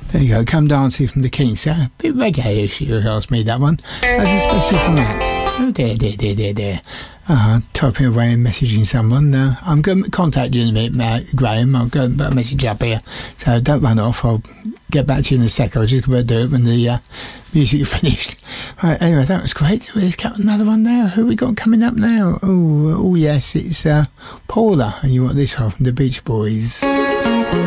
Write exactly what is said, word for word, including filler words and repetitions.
There you go. Come Dancing from the Kings. So, a bit reggae-ish, you asked me that one. That's especially for Matt. Oh dear, dear, dear, dear, dear. Uh, typing away and messaging someone. Uh, I'm going to contact you in a minute, Matt, Graham. I'll go and put a message up here. So don't run off. I'll get back to you in a sec. I was just going to do it when the uh, music finished. Right, anyway, that was great. There's another one now. Who we got coming up now? Oh, oh yes, it's uh, Paula. And you want this one from the Beach Boys.